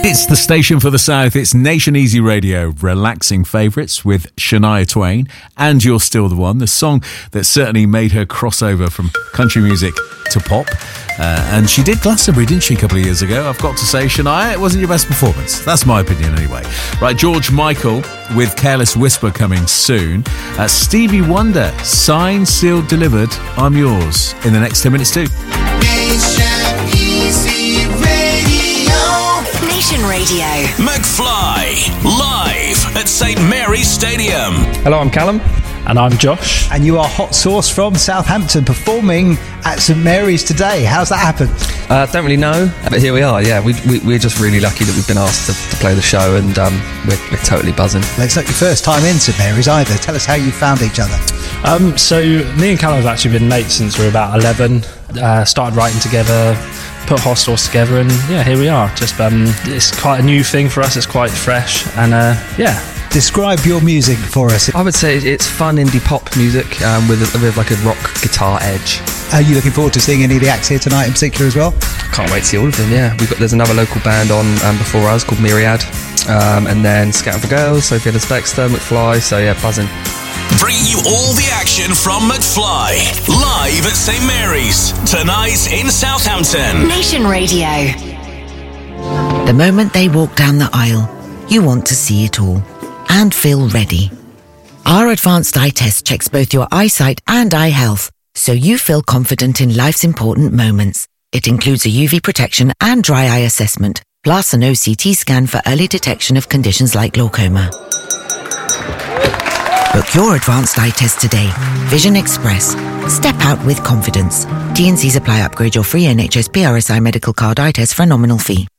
It's the station for the South. It's Nation Easy Radio, relaxing favourites with Shania Twain, and You're Still the One, the song that certainly made her crossover from country music to pop. And she did Glastonbury, didn't she, a couple of years ago? I've got to say, Shania, it wasn't your best performance. That's my opinion anyway. Right, George Michael with Careless Whisper coming soon. Stevie Wonder, signed, sealed, delivered, I'm Yours, in the next 10 minutes too. Nation Easy Radio. Nation Radio. McFly, live at St Mary's Stadium. Hello, I'm Callum. And I'm Josh. And you are Hot Sauce from Southampton, performing at St Mary's today. How's that happened? Don't really know, but here we are. Yeah, we're just really lucky that we've been asked to play the show, and we're totally buzzing. Well, it's not your first time in St Mary's either. Tell us how you found each other. So me and Callum have actually been mates since we were about 11. Started writing together, put Hot Sauce together, and yeah, here we are. Just it's quite a new thing for us. It's quite fresh, and yeah. Describe your music for us. I would say it's fun indie pop music with like a rock guitar edge. Are you looking forward to seeing any of the acts here tonight in particular as well? Can't wait to see all of them. Yeah, there's another local band on before us called Myriad, and then Scouting for Girls, Sophie Ellis Bextor, McFly. So yeah, buzzing. Bringing you all the action from McFly, live at St Mary's tonight in Southampton. Nation Radio. The moment they walk down the aisle, you want to see it all and feel ready. Our advanced eye test checks both your eyesight and eye health, so you feel confident in life's important moments. It includes a UV protection and dry eye assessment, plus an OCT scan for early detection of conditions like glaucoma. Book your advanced eye test today. Vision Express. Step out with confidence. T&Cs apply. Upgrade your free NHS PRSI medical card eye test for a nominal fee.